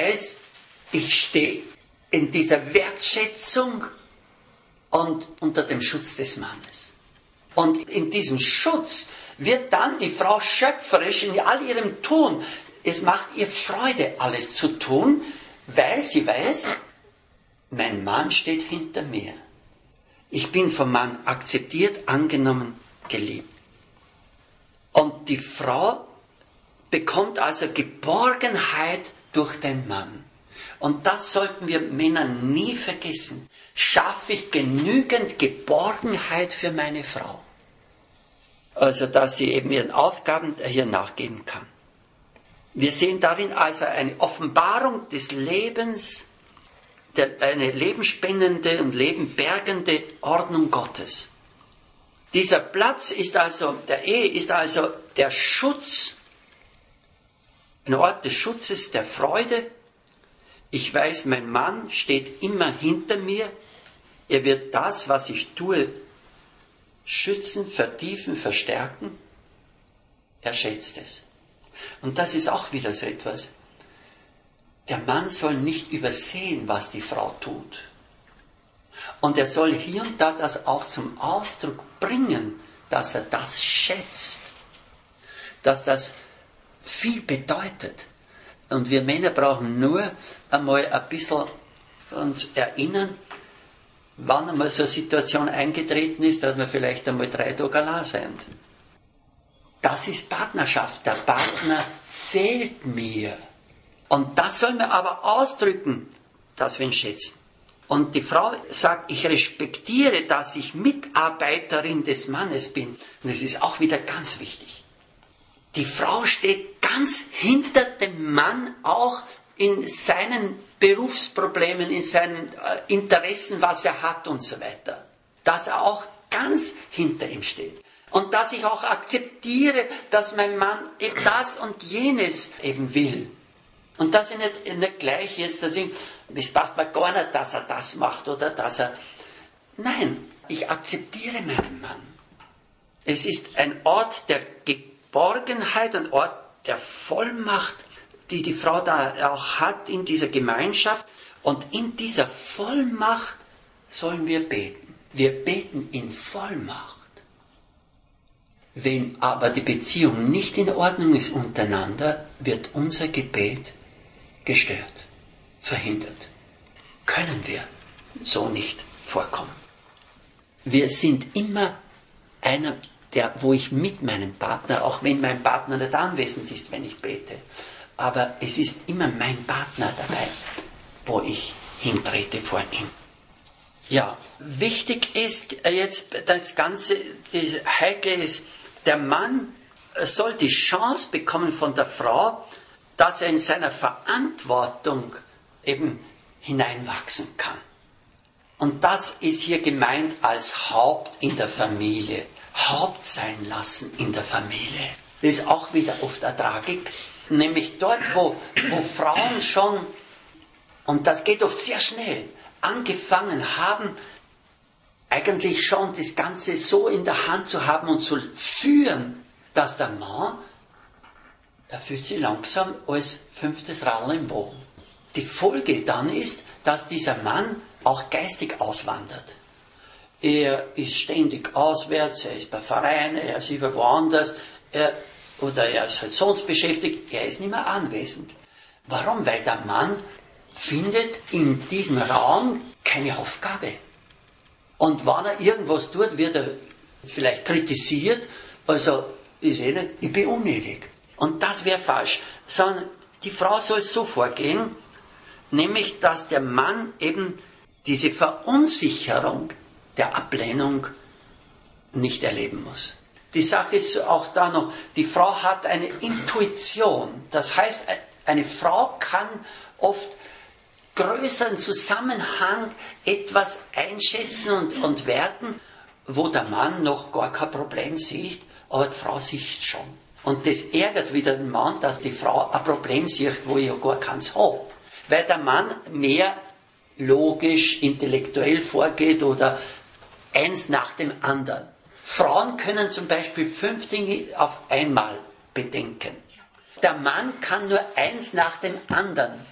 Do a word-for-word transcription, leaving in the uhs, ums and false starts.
weiß, ich stehe in dieser Wertschätzung und unter dem Schutz des Mannes. Und in diesem Schutz wird dann die Frau schöpferisch in all ihrem Tun. Es macht ihr Freude, alles zu tun, weil sie weiß, mein Mann steht hinter mir. Ich bin vom Mann akzeptiert, angenommen, geliebt. Und die Frau bekommt also Geborgenheit durch den Mann. Und das sollten wir Männer nie vergessen. Schaffe ich genügend Geborgenheit für meine Frau? Also, dass sie eben ihren Aufgaben hier nachgeben kann. Wir sehen darin also eine Offenbarung des Lebens, der, eine lebenspendende und lebenbergende Ordnung Gottes. Dieser Platz ist also, der Ehe ist also der Schutz, ein Ort des Schutzes, der Freude. Ich weiß, mein Mann steht immer hinter mir. Er wird das, was ich tue, schützen, vertiefen, verstärken. Er schätzt es. Und das ist auch wieder so etwas. Der Mann soll nicht übersehen, was die Frau tut. Und er soll hier und da das auch zum Ausdruck bringen, dass er das schätzt. Dass das viel bedeutet. Und wir Männer brauchen nur einmal ein bisschen uns erinnern, wann einmal so eine Situation eingetreten ist, dass wir vielleicht einmal drei Tage allein sind. Das ist Partnerschaft. Der Partner fehlt mir. Und das soll man aber ausdrücken, dass wir ihn schätzen. Und die Frau sagt, ich respektiere, dass ich Mitarbeiterin des Mannes bin. Und das ist auch wieder ganz wichtig. Die Frau steht ganz hinter dem Mann, auch in seinen Berufsproblemen, in seinen Interessen, was er hat und so weiter. Dass er auch ganz hinter ihm steht. Und dass ich auch akzeptiere, dass mein Mann eben das und jenes eben will. Und dass ich nicht, nicht gleich jetzt, dass ich, das passt mir gar nicht, dass er das macht oder dass er... Nein, ich akzeptiere meinen Mann. Es ist ein Ort der Geborgenheit, ein Ort der Vollmacht, die die Frau da auch hat in dieser Gemeinschaft. Und in dieser Vollmacht sollen wir beten. Wir beten in Vollmacht. Wenn aber die Beziehung nicht in Ordnung ist untereinander, wird unser Gebet gestört, verhindert. Können wir so nicht vorkommen. Wir sind immer einer, der, wo ich mit meinem Partner, auch wenn mein Partner nicht anwesend ist, wenn ich bete, aber es ist immer mein Partner dabei, wo ich hintrete vor ihm. Ja, wichtig ist jetzt das Ganze, das Heikle ist, der Mann soll die Chance bekommen von der Frau, dass er in seiner Verantwortung eben hineinwachsen kann. Und das ist hier gemeint als Haupt in der Familie. Haupt sein lassen in der Familie. Das ist auch wieder oft eine Tragik. Nämlich dort, wo, wo Frauen schon, und das geht oft sehr schnell, angefangen haben, eigentlich schon das Ganze so in der Hand zu haben und zu führen, dass der Mann, er fühlt sich langsam als fünftes Radl im Boden. Die Folge dann ist, dass dieser Mann auch geistig auswandert. Er ist ständig auswärts, er ist bei Vereinen, er ist über woanders, er, oder er ist halt sonst beschäftigt, er ist nicht mehr anwesend. Warum? Weil der Mann findet in diesem Raum keine Aufgabe. Und wenn er irgendwas tut, wird er vielleicht kritisiert, also ist eh nicht, ich bin unnötig. Und das wäre falsch. Sondern die Frau soll so vorgehen, nämlich, dass der Mann eben diese Verunsicherung der Ablehnung nicht erleben muss. Die Sache ist auch da noch, die Frau hat eine Intuition. Das heißt, eine Frau kann oft größeren Zusammenhang etwas einschätzen und, und werten, wo der Mann noch gar kein Problem sieht, aber die Frau sieht schon. Und das ärgert wieder den Mann, dass die Frau ein Problem sieht, wo ich ja gar keins habe. Weil der Mann mehr logisch, intellektuell vorgeht oder eins nach dem anderen. Frauen können zum Beispiel fünf Dinge auf einmal bedenken. Der Mann kann nur eins nach dem anderen